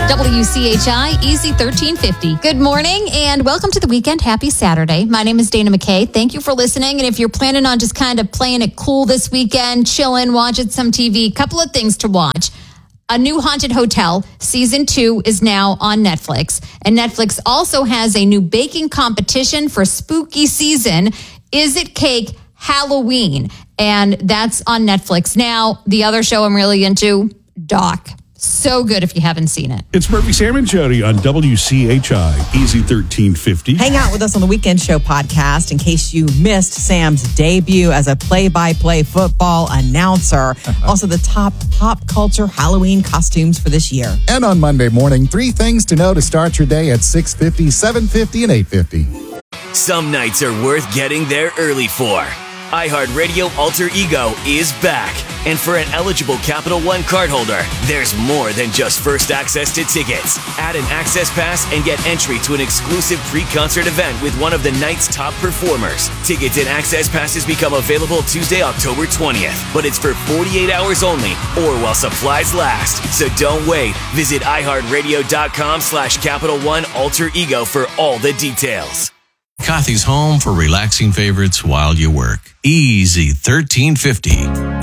WCHI Easy 1350. Good morning and welcome to the weekend. Happy Saturday. My name is Dana McKay. Thank you for listening. And if you're planning on just kind of playing it cool this weekend, chilling, watching some TV, couple of things to watch. A new Haunted Hotel, season 2 is now on Netflix. And Netflix also has a new baking competition for spooky season. Is It Cake Halloween? And that's on Netflix. Now, the other show I'm really into, Doc. So good if you haven't seen it. It's Murphy, Sam, and Jody on WCHI Easy 1350. Hang out with us on the Weekend Show podcast in case you missed Sam's debut as a play-by-play football announcer. Also, the top pop culture Halloween costumes for this year. And on Monday morning, 3 things to know to start your day at 6:50, 7:50, and 8:50. Some nights are worth getting there early for. iHeartRadio Alter Ego is back. And for an eligible Capital One cardholder, there's more than just first access to tickets. Add an access pass and get entry to an exclusive pre-concert event with one of the night's top performers. Tickets and access passes become available Tuesday, October 20th. But it's for 48 hours only or while supplies last. So don't wait. Visit iHeartRadio.com/Capital One Alter Ego for all the details. Kathy's home for relaxing favorites while you work. Easy 1350.